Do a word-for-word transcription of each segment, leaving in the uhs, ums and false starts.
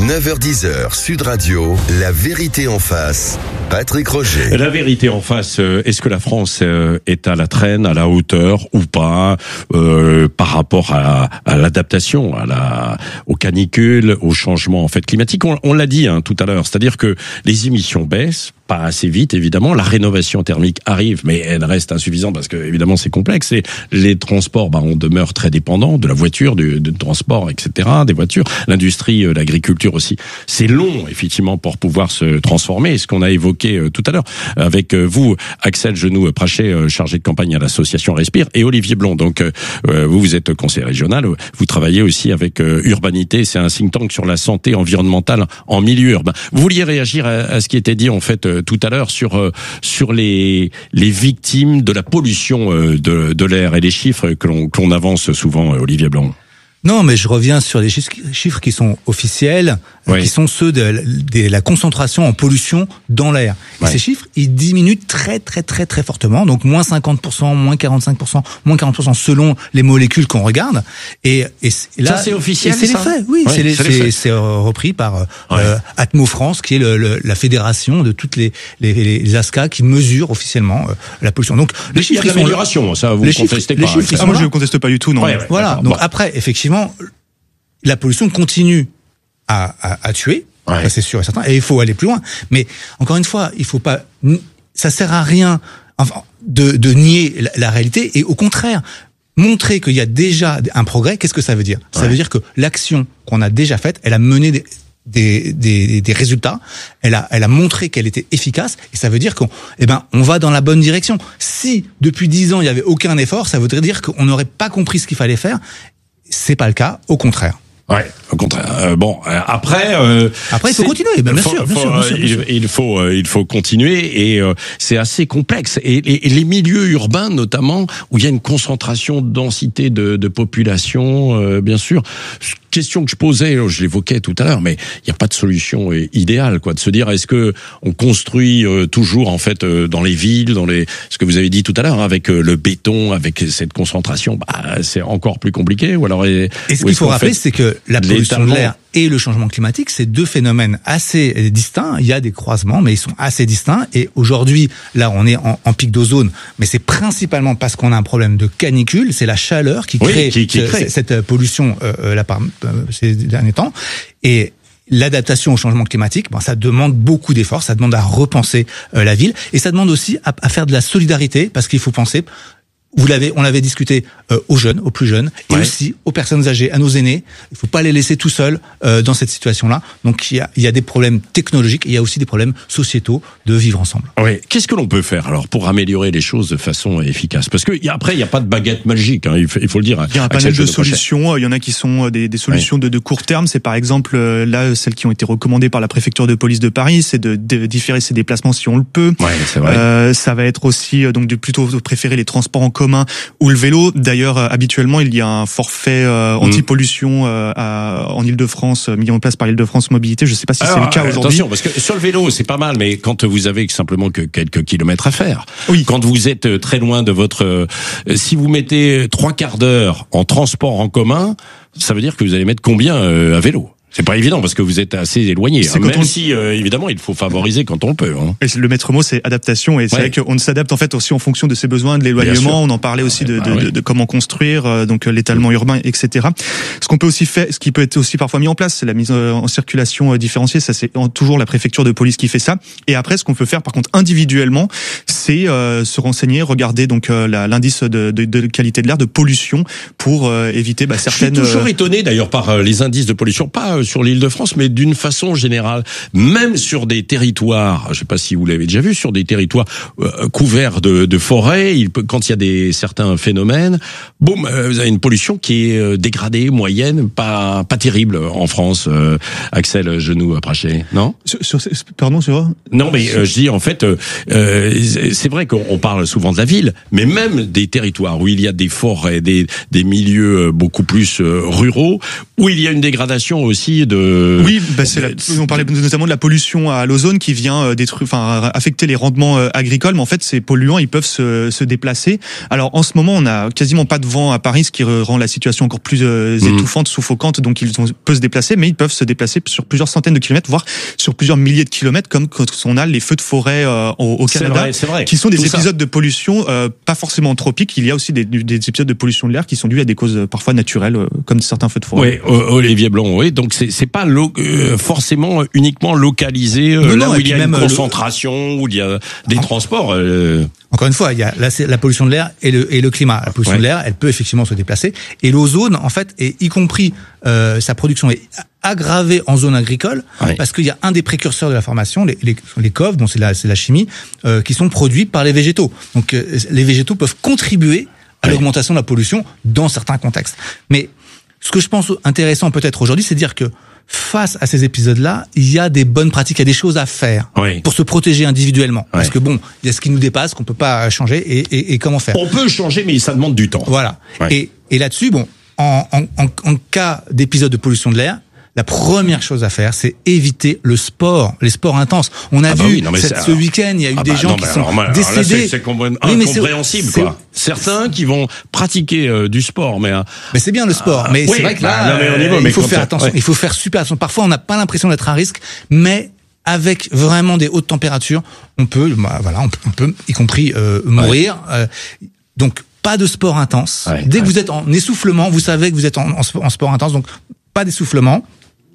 neuf heures dix, Sud Radio, la vérité en face. Patrick Roger. La vérité en face, est-ce que la France est à la traîne, à la hauteur ou pas euh, par rapport à, à l'adaptation, à la, aux canicules, au changement en fait climatique? On, on l'a dit hein, tout à l'heure, c'est-à-dire que les émissions baissent, pas assez vite évidemment. La rénovation thermique arrive, mais elle reste insuffisante parce que évidemment c'est complexe. Et les transports, bah, on demeure très dépendant de la voiture, du, du transport, et cetera, des voitures. L'industrie, l'agriculture aussi. C'est long effectivement pour pouvoir se transformer. Ce qu'on a évoqué euh, tout à l'heure avec euh, vous, Axel Genoux-Prachet, euh, chargé de campagne à l'association Respire, et Olivier Blond. Donc euh, vous, vous êtes conseiller régional. Vous travaillez aussi avec euh, Urbanité. C'est un think tank sur la santé environnementale en milieu urbain. Vous vouliez réagir à, à ce qui était dit en fait euh, tout à l'heure sur euh, sur les les victimes de la pollution euh, de de l'air et les chiffres que l'on que l'on avance souvent, euh, Olivier Blond. Non, mais je reviens sur les chiffres qui sont officiels, oui. qui sont ceux de, de la concentration en pollution dans l'air. Et ouais. ces chiffres, ils diminuent très, très, très, très fortement. Donc, moins cinquante pour cent, moins quarante-cinq pour cent, moins quarante pour cent selon les molécules qu'on regarde. Et, et là, ça, c'est officiel, c'est ça les faits. Oui, ouais, c'est, les, c'est, c'est, les c'est repris par ouais. euh, Atmo France, qui est le, le, la fédération de toutes les, les, les A S C A qui mesurent officiellement euh, la pollution. Donc, les chiffres, il y a de l'amélioration, ça, vous les contestez chiffres, pas. Les chiffres, ah, moi, je ne conteste pas du tout, non. Ouais, ouais, voilà. Donc, bon. après, effectivement, la pollution continue à, à, à tuer, ouais. ça c'est sûr et certain, et il faut aller plus loin. Mais encore une fois, il faut pas, ça sert à rien, enfin, de, de nier la, la réalité, et au contraire, montrer qu'il y a déjà un progrès. Qu'est-ce que ça veut dire? Ça ouais. veut dire que l'action qu'on a déjà faite, elle a mené des Des, des, des résultats, elle a, elle a montré qu'elle était efficace, et ça veut dire qu'on, eh ben, on va dans la bonne direction. Si depuis dix ans il y avait aucun effort, ça voudrait dire qu'on n'aurait pas compris ce qu'il fallait faire. C'est pas le cas, au contraire. Ouais, au contraire. Euh, bon, euh, après, euh, après il faut continuer. Ben, bien, faut, sûr, bien, faut, sûr, bien sûr, bien sûr. Il, il faut, euh, il faut continuer, et euh, c'est assez complexe. Et, et, et les milieux urbains, notamment, où il y a une concentration de densité de, de population, euh, bien sûr. Question que je posais, je l'évoquais tout à l'heure, mais il n'y a pas de solution idéale, quoi, de se dire est-ce que on construit euh, toujours en fait euh, dans les villes, dans les, ce que vous avez dit tout à l'heure, hein, avec euh, le béton, avec cette concentration, bah c'est encore plus compliqué. Ou alors et, et ce qu'il faut rappeler, c'est que la pollution de l'air et le changement climatique, c'est deux phénomènes assez distincts. Il y a des croisements, mais ils sont assez distincts. Et aujourd'hui, là, on est en, en pic d'ozone, mais c'est principalement parce qu'on a un problème de canicule. C'est la chaleur qui crée, oui, qui, qui crée. cette pollution euh, là par ces derniers temps. Et l'adaptation au changement climatique, ben, ça demande beaucoup d'efforts, ça demande à repenser euh, la ville, et ça demande aussi à, à faire de la solidarité, parce qu'il faut penser, vous l'avez, on l'avait discuté euh, aux jeunes, aux plus jeunes, et ouais. aussi aux personnes âgées, à nos aînés. Il faut pas les laisser tout seuls euh, dans cette situation-là. Donc il y a, il y a des problèmes technologiques, et il y a aussi des problèmes sociétaux de vivre ensemble. Oui. Qu'est-ce que l'on peut faire alors pour améliorer les choses de façon efficace? Parce que y a, après il y a pas de baguette magique, hein, il, faut, il faut le dire. Il y a un panel de solutions. Il y en a qui sont des, des solutions ouais. de, de court terme. C'est par exemple là celles qui ont été recommandées par la préfecture de police de Paris, c'est de, de différer ses déplacements si on le peut. Ouais, c'est vrai. Euh, ça va être aussi donc de plutôt préférer les transports en commun ou le vélo. D'ailleurs, euh, habituellement, il y a un forfait euh, anti-pollution euh, à, en Île-de-France, mis en place par Île-de-France Mobilité. Je ne sais pas si Alors, c'est le cas aujourd'hui. Attention, parce que sur le vélo, c'est pas mal, mais quand vous avez simplement que quelques kilomètres à faire, oui. quand vous êtes très loin de votre... Euh, si vous mettez trois quarts d'heure en transport en commun, ça veut dire que vous allez mettre combien euh, à vélo? C'est pas évident parce que vous êtes assez éloigné. Hein, même on... si, euh, évidemment, il faut favoriser quand on le peut. Hein. Et le maître mot, c'est adaptation. Et c'est ouais. vrai qu'on s'adapte en fait aussi en fonction de ses besoins, de l'éloignement. On en parlait aussi de, bah, de, oui. de, de comment construire, euh, donc l'étalement urbain, et cetera. Ce qu'on peut aussi faire, ce qui peut être aussi parfois mis en place, c'est la mise en circulation différenciée. Ça, c'est toujours la préfecture de police qui fait ça. Et après, ce qu'on peut faire, par contre, individuellement, c'est euh, se renseigner, regarder donc euh, la, l'indice de, de, de qualité de l'air, de pollution, pour euh, éviter bah, certaines. Je suis toujours étonné d'ailleurs par euh, les indices de pollution, pas euh, sur l'Île-de-France, mais d'une façon générale, même sur des territoires, je ne sais pas si vous l'avez déjà vu, sur des territoires euh, couverts de, de forêts, il peut, quand il y a des certains phénomènes, boum, euh, vous avez une pollution qui est euh, dégradée, moyenne, pas pas terrible en France. Euh, Axel Genoux-Prachet, non sur, sur, Pardon, sur Non, mais euh, je dis en fait, euh, euh, c'est vrai qu'on parle souvent de la ville, mais même des territoires où il y a des forêts, des des milieux beaucoup plus euh, ruraux, où il y a une dégradation aussi aussi de. Oui, bah c'est la, on parlait notamment de la pollution à l'ozone qui vient détruire, enfin affecter les rendements agricoles, mais en fait ces polluants ils peuvent se, se déplacer. Alors en ce moment on a quasiment pas de vent à Paris, ce qui rend la situation encore plus euh, étouffante, mmh. suffocante, donc ils ont, peuvent se déplacer, mais ils peuvent se déplacer sur plusieurs centaines de kilomètres, voire sur plusieurs milliers de kilomètres, comme quand on a les feux de forêt euh, au, au Canada, c'est vrai, c'est vrai. qui sont des Tout épisodes ça. de pollution euh, pas forcément anthropiques. Il y a aussi des, des épisodes de pollution de l'air qui sont dus à des causes euh, parfois naturelles, euh, comme certains feux de forêt. Oui, Olivier Blanc, oui. Donc c'est c'est pas lo- euh, forcément uniquement localisé euh, non, là non, où il y a une concentration, le... où il y a des en... transports. Euh... Encore une fois, il y a la, la pollution de l'air et le, et le climat. La pollution ouais. de l'air, elle peut effectivement se déplacer. Et l'ozone, en fait, est, y compris euh, sa production est aggravée en zone agricole, ouais. parce qu'il y a un des précurseurs de la formation, les, les, les C O V, bon c'est la, c'est la chimie, euh, qui sont produits par les végétaux. Donc euh, les végétaux peuvent contribuer à ouais. l'augmentation de la pollution dans certains contextes. Mais ce que je pense intéressant peut-être aujourd'hui, c'est de dire que face à ces épisodes-là, il y a des bonnes pratiques, il y a des choses à faire oui. pour se protéger individuellement. Oui. Parce que bon, il y a ce qui nous dépasse, qu'on peut pas changer, et, et, et comment faire. On peut changer, mais ça demande du temps. Voilà. Oui. Et, et là-dessus, bon, en, en, en, en cas d'épisode de pollution de l'air, la première chose à faire, c'est éviter le sport, les sports intenses. On a ah vu bah oui, non, cette, ce week-end, il y a eu ah des bah gens non, qui sont alors, décédés. Là, c'est, c'est compre- oui, incompréhensible, c'est, quoi. C'est... Certains qui vont pratiquer euh, du sport, mais euh, mais c'est bien le sport. Ah, mais oui, c'est vrai que là, bah, non, mais au niveau, euh, mais il faut faire attention. Ouais. Il faut faire super attention. Parfois, on n'a pas l'impression d'être à risque, mais avec vraiment des hautes températures, on peut, bah, voilà, on peut, on peut, y compris euh, mourir. Ouais. Euh, donc, pas de sport intense. Ouais, Dès ouais. que vous êtes en essoufflement, vous savez que vous êtes en, en, en sport intense, donc pas d'essoufflement.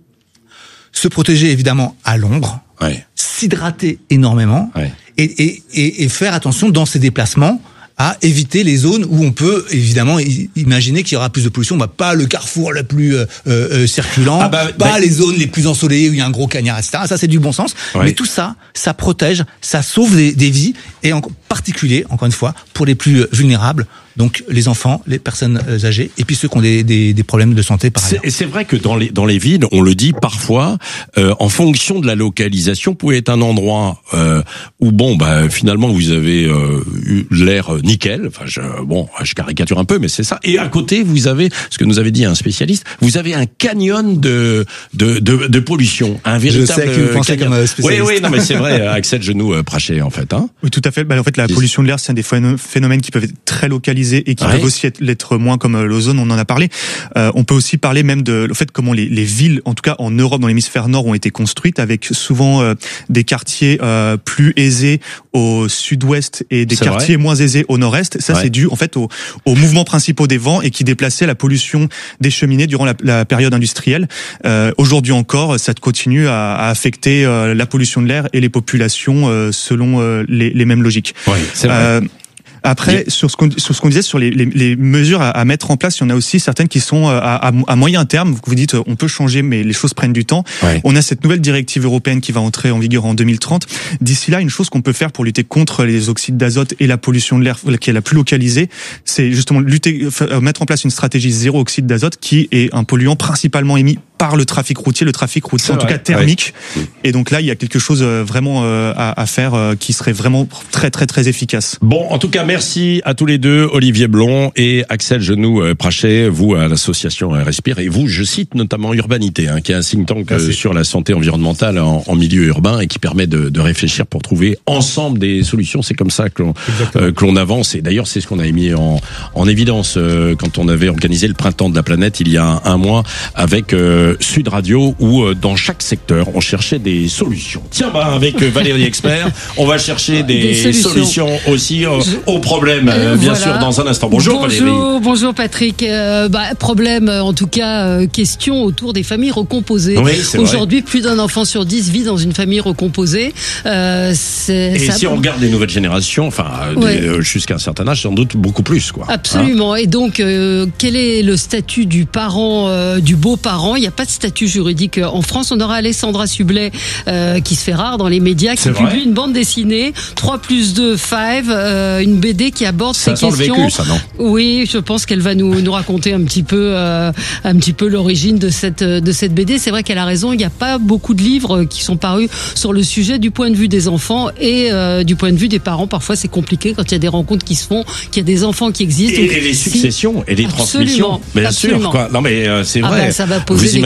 Se protéger évidemment à l'ombre, ouais. s'hydrater énormément ouais. et, et, et, et faire attention dans ses déplacements à éviter les zones où on peut évidemment imaginer qu'il y aura plus de pollution. Bah, pas le carrefour le plus euh, euh, circulant, ah bah, pas bah, les zones les plus ensoleillées où il y a un gros cagnard, et cetera. Ça, c'est du bon sens. Ouais. Mais tout ça, ça protège, ça sauve des, des vies, et en particulier, encore une fois, pour les plus vulnérables, donc les enfants, les personnes âgées, et puis ceux qui ont des, des, des problèmes de santé par ailleurs. C'est, c'est vrai que dans les, dans les villes, on le dit parfois, euh, en fonction de la localisation, pouvait être un endroit euh, où, bon, bah, finalement, vous avez euh, eu l'air nickel. Enfin, je, bon, je caricature un peu, mais c'est ça. Et à côté, vous avez, ce que nous avait dit un spécialiste, vous avez un canyon de de de, de pollution, un véritable. Je sais que vous pensez comme spécialiste. Oui, oui, non, mais c'est vrai. Axel Genoux Praché, en fait, hein. Oui, tout à fait. Bah, en fait, la pollution de l'air, c'est un des phénomènes qui peuvent être très localisés et qui ouais. peuvent aussi être, l'être moins, comme l'ozone, on en a parlé. Euh, on peut aussi parler même de le fait comment les, les villes, en tout cas en Europe, dans l'hémisphère nord, ont été construites avec souvent euh, des quartiers euh, plus aisés au sud-ouest et des c'est quartiers vrai. moins aisés au nord-est. Ça, ouais. c'est dû en fait aux, aux mouvements principaux des vents et qui déplaçaient la pollution des cheminées durant la, la période industrielle. Euh, aujourd'hui encore, ça continue à, à affecter euh, la pollution de l'air et les populations euh, selon euh, les, les mêmes logiques. Ouais, c'est vrai. Euh, Après, oui. sur ce qu'on sur ce qu'on disait sur les, les, les mesures à, à mettre en place, il y en a aussi certaines qui sont à, à, à moyen terme. Vous dites, on peut changer, mais les choses prennent du temps. Ouais. On a cette nouvelle directive européenne qui va entrer en vigueur en deux mille trente. D'ici là, une chose qu'on peut faire pour lutter contre les oxydes d'azote et la pollution de l'air, qui est la plus localisée, c'est justement lutter, mettre en place une stratégie zéro oxyde d'azote, qui est un polluant principalement émis par le trafic routier, le trafic routier c'est en vrai. tout cas thermique. Ouais. Et donc là, il y a quelque chose vraiment à, à faire qui serait vraiment très très très efficace. Bon, en tout cas, merci à tous les deux, Olivier Blond et Axel Genoux Praché, vous à l'association Respire, et vous, je cite notamment Urbanité, hein, qui est un think tank merci. sur la santé environnementale en, en milieu urbain et qui permet de, de réfléchir pour trouver ensemble des solutions. C'est comme ça que l'on, euh, que l'on avance. Et d'ailleurs, c'est ce qu'on avait mis en, en évidence euh, quand on avait organisé le Printemps de la Planète il y a un, un mois avec euh, Sud Radio, où euh, dans chaque secteur, on cherchait des solutions. Tiens, bah, avec euh, Valérie Expert, on va chercher des, des solutions. solutions aussi euh, aux problèmes, euh, bien voilà. sûr, dans un instant. Bonjour, bonjour Valérie. Bonjour Patrick. Euh, bah, problème, en tout cas, euh, question autour des familles recomposées. Oui, Aujourd'hui, vrai. plus d'un enfant sur dix vit dans une famille recomposée. Euh, c'est, Et ça... si on regarde les nouvelles générations, enfin, ouais. des, euh, jusqu'à un certain âge, sans doute beaucoup plus, quoi. Absolument. Hein. Et donc, euh, quel est le statut du parent, euh, du beau-parent ? Il n'y a pas de statut juridique en France. On aura Alessandra Sublet, euh, qui se fait rare dans les médias, qui publie une bande dessinée, trois plus deux, five, euh, une B D qui aborde ça ces questions. Le vécu, ça, non ? Oui, je pense qu'elle va nous, nous raconter un petit peu, euh, un petit peu l'origine de cette, de cette B D. C'est vrai qu'elle a raison. Il n'y a pas beaucoup de livres qui sont parus sur le sujet du point de vue des enfants et euh, du point de vue des parents. Parfois, c'est compliqué quand il y a des rencontres qui se font, qu'il y a des enfants qui existent. Et, et les successions si... et les transmissions. Bien absolument. sûr, quoi. Non, mais euh, c'est vrai. Ah ben, ça va poser Vous des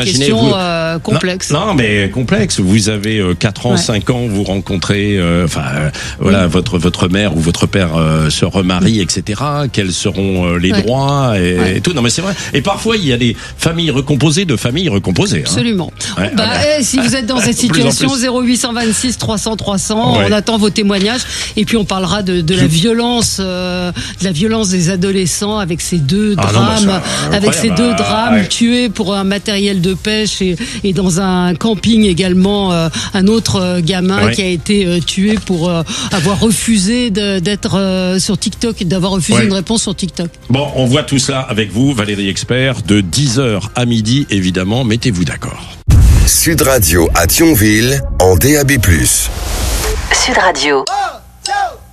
question vous... euh, complexe. Non, non, mais complexe. Vous avez euh, quatre ans, ouais. cinq ans, vous rencontrez, euh, enfin, euh, voilà, oui. votre votre mère ou votre père euh, se remarie, et cetera. Quels seront euh, les ouais. droits et, ouais. et tout. Non, mais c'est vrai. Et parfois, il y a des familles recomposées de familles recomposées. Absolument. Hein. Ouais, bah, eh, si vous êtes dans cette situation, zéro huit cent vingt-six trois cents trois cents, ouais. on attend vos témoignages. Et puis on parlera de, de la violence, euh, de la violence des adolescents avec ces deux ah drames, non, avec ces deux bah, drames ouais. tués pour un matériel de pêche et, et dans un camping également euh, un autre euh, gamin ouais. qui a été euh, tué pour euh, avoir refusé de, d'être euh, sur TikTok et d'avoir refusé ouais. une réponse sur TikTok. Bon, on voit tout ça avec vous, Valérie Expert, de dix heures à midi, évidemment. Mettez-vous d'accord. Sud Radio à Thionville en D A B plus. Sud Radio.